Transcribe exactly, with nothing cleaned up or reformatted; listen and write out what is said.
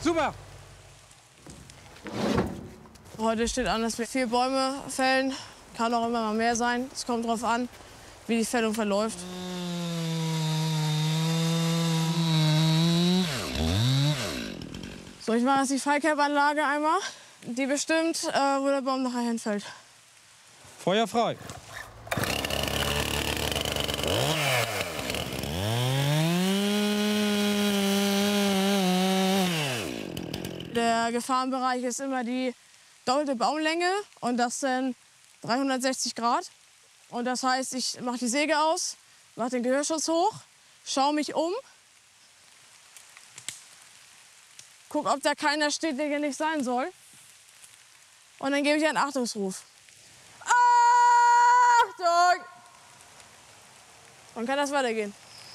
Super! Heute steht an, dass wir vier Bäume fällen. Kann auch immer mal mehr sein. Es kommt darauf an, wie die Fällung verläuft. So, ich mache jetzt die Fallkerbanlage einmal. Die bestimmt, äh, wo der Baum nachher hinfällt. Feuer frei. Der Gefahrenbereich ist immer die doppelte Baumlänge und das sind dreihundertsechzig Grad. Und das heißt, ich mache die Säge aus, mache den Gehörschutz hoch, schaue mich um, gucke, ob da keiner steht, der hier nicht sein soll. Und dann gebe ich einen Achtungsruf. Achtung! Dann kann das weitergehen.